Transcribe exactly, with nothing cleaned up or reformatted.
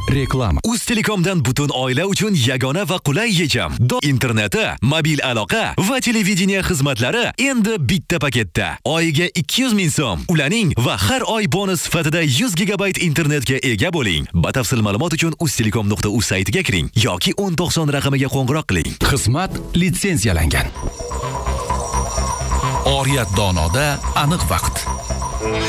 Reklama. Uztelekomdan butun oila uchun yagona va qulay yechim. Interneti, mobil aloqa va televideniye xizmatlari endi bitta paketda. Oyiga ikki yuz ming so'm. Ulaning va har oy bonus sifatida yuz gigabayt internetga ega bo'ling. Batafsil ma'lumot uchun uztelekom nuqta uz saytiga kiring yoki o'n to'qson raqamiga qo'ng'iroq qiling. Xizmat litsenziyalangan. Oriyat donoda aniq vaqt.